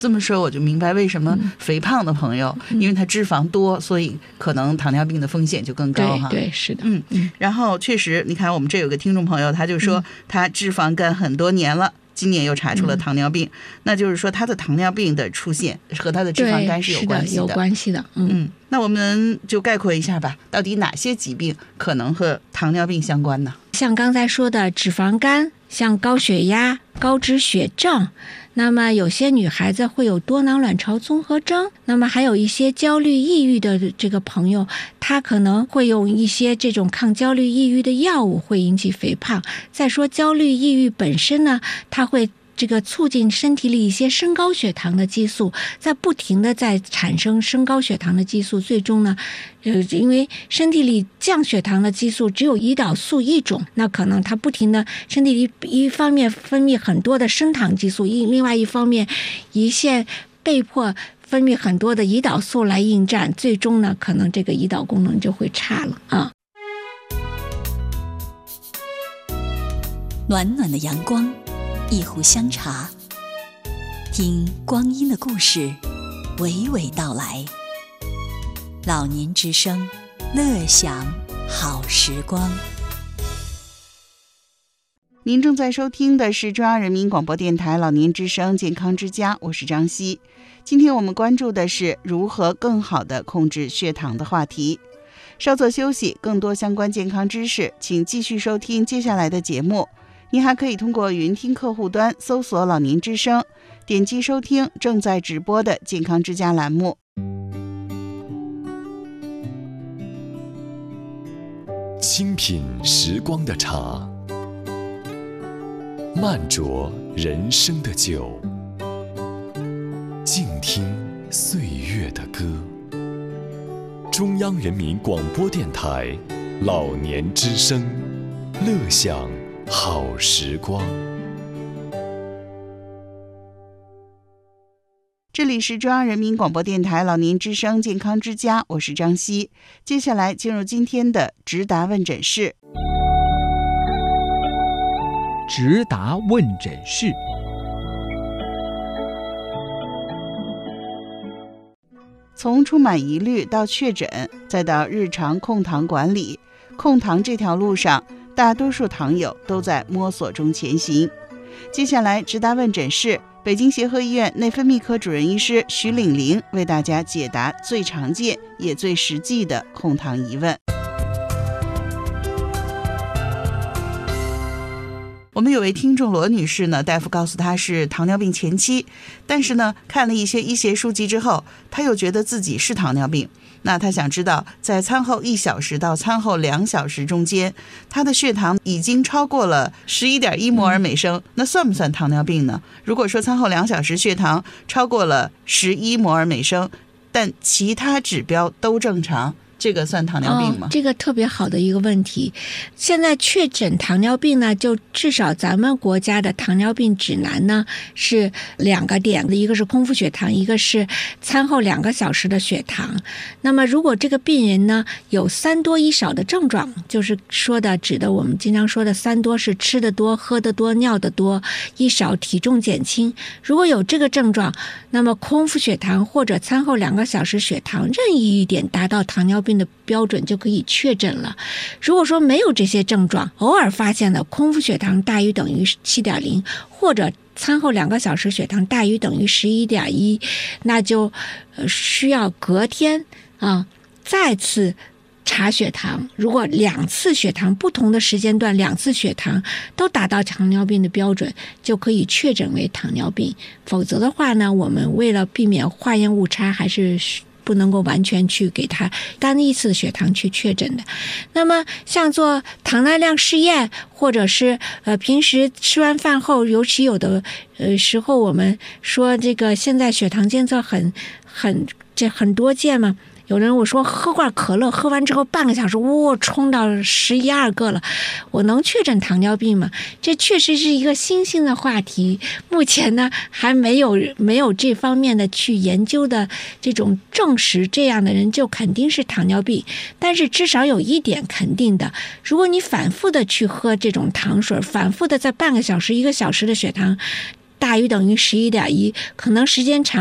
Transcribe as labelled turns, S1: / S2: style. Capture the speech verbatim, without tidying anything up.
S1: 这么说我就明白为什么肥胖的朋友、嗯、因为他脂肪多，所以可能糖尿病的风险就更高哈。
S2: 对对是的。
S1: 嗯嗯。然后确实你看我们这有个听众朋友，他就说他脂肪肝很多年了，今年又查出了糖尿病、嗯、那就是说他的糖尿病的出现和他的脂肪肝是有关系的。
S2: 有关系的。 嗯,
S1: 嗯那我们就概括一下吧，到底哪些疾病可能和糖尿病相关呢？
S2: 像刚才说的脂肪肝，像高血压、高脂血症，那么有些女孩子会有多囊卵巢综合征，那么还有一些焦虑抑郁的这个朋友，他可能会用一些这种抗焦虑抑郁的药物，会引起肥胖。再说焦虑抑郁本身呢，它会这个促进身体里一些升高血糖的激素，在不停的在产生升高血糖的激素，最终呢呃，因为身体里降血糖的激素只有胰岛素一种，那可能它不停的身体里一方面分泌很多的升糖激素，另外一方面胰腺被迫分泌很多的胰岛素来应战，最终呢可能这个胰岛功能就会差了啊。
S3: 暖暖的阳光，一壶香茶，听光阴的故事娓娓道来。老年之声，乐享好时光。
S1: 您正在收听的是中央人民广播电台老年之声健康之家，我是张希。今天我们关注的是如何更好地控制血糖的话题。稍作休息，更多相关健康知识请继续收听接下来的节目。您还可以通过云听客户端搜索老年之声，点击收听正在直播的健康之家栏目。
S4: 清品时光的茶，慢酌人生的酒，静听岁月的歌。中央人民广播电台老年之声，乐享好时光。
S1: 这里是中央人民广播电台老年之声健康之家，我是张希。接下来进入今天的直达问诊室。
S5: 直达问诊室。
S1: 从充满疑虑到确诊，再到日常控糖管理，控糖这条路上，大多数糖友都在摸索中前行。接下来直达问诊室，北京协和医院内分泌科主任医师徐岭玲为大家解答最常见也最实际的控糖疑问。我们有位听众罗女士呢，大夫告诉她是糖尿病前期，但是呢，看了一些医学书籍之后，她又觉得自己是糖尿病。那她想知道，在餐后一小时到餐后两小时中间，她的血糖已经超过了十一点一摩尔每升，那算不算糖尿病呢？如果说餐后两小时血糖超过了十一摩尔每升，但其他指标都正常，这个算糖尿病吗？
S2: 哦，这个特别好的一个问题。现在确诊糖尿病呢，就至少咱们国家的糖尿病指南呢是两个点，一个是空腹血糖，一个是餐后两个小时的血糖。那么如果这个病人呢有三多一少的症状，就是说的指的我们经常说的三多是吃得多、喝得多、尿得多，一少体重减轻。如果有这个症状，那么空腹血糖或者餐后两个小时血糖任意一点达到糖尿病的标准就可以确诊了。如果说没有这些症状，偶尔发现的空腹血糖大于等于 七点零， 或者餐后两个小时血糖大于等于 十一点一， 那就需要隔天啊再次查血糖。如果两次血糖不同的时间段，两次血糖都达到糖尿病的标准，就可以确诊为糖尿病。否则的话呢，我们为了避免化验误差，还是不能够完全去给他单一次血糖去确诊的。那么像做糖耐量试验，或者是呃平时吃完饭后，尤其有的呃时候我们说这个现在血糖监测很很这很多见嘛。有人我说喝罐可乐，喝完之后半个小时，哇，冲到十一二个了，我能确诊糖尿病吗？这确实是一个新兴的话题，目前呢还没有没有这方面的去研究的这种证实，这样的人就肯定是糖尿病。但是至少有一点肯定的，如果你反复的去喝这种糖水，反复的在半个小时、一个小时的血糖大于等于十一点一，可能时间长